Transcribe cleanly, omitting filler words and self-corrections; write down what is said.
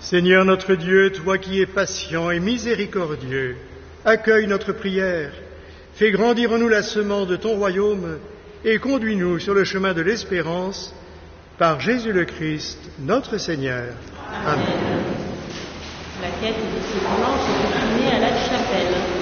Seigneur notre Dieu, toi qui es patient et miséricordieux, accueille notre prière, fais grandir en nous la semence de ton royaume et conduis-nous sur le chemin de l'espérance par Jésus le Christ, notre Seigneur. Amen. La quête de ce dimanche est destinée à la chapelle.